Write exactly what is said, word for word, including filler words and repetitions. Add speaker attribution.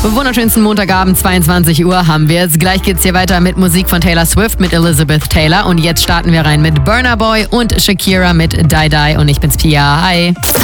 Speaker 1: Wunderschönsten Montagabend, zweiundzwanzig Uhr haben wir es. Gleich geht's hier weiter mit Musik von Taylor Swift mit Elizabeth Taylor. Und jetzt starten wir rein mit Burna Boy und Shakira mit Die Die. Und ich bin's Pia. Hi.